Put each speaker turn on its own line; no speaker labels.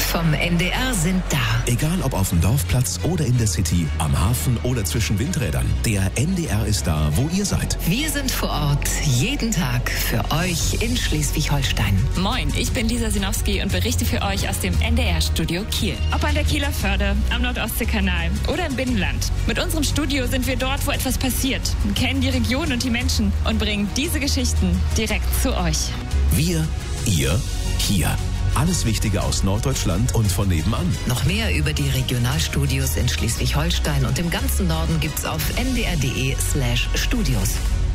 vom NDR sind da.
Egal ob auf dem Dorfplatz oder in der City, am Hafen oder zwischen Windrädern. Der NDR ist da, wo ihr seid.
Wir sind vor Ort, jeden Tag für euch in Schleswig-Holstein.
Moin, ich bin Lisa Sinowski und berichte für euch aus dem NDR-Studio Kiel. Ob an der Kieler Förde, am Nordostseekanal oder im Binnenland. Mit unserem Studio sind wir dort, wo etwas passiert, kennen die Region und die Menschen und bringen diese Geschichten direkt zu euch.
Wir, ihr, hier. Alles Wichtige aus Norddeutschland und von nebenan.
Noch mehr über die Regionalstudios in Schleswig-Holstein und im ganzen Norden gibt's auf ndr.de/studios.